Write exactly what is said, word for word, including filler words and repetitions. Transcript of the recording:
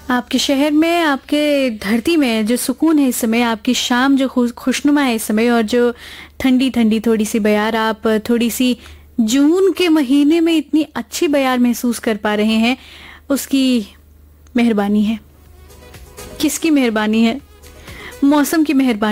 आपके शहर में, आपके धरती में जो सुकून है इस समय, आपकी शाम जो खुश खुशनुमा है इस समय, और जो ठंडी ठंडी थोड़ी सी बयार, आप थोड़ी सी जून के महीने में इतनी अच्छी बयार महसूस कर पा रहे हैं, उसकी मेहरबानी है। किसकी मेहरबानी है? मौसम की मेहरबानी।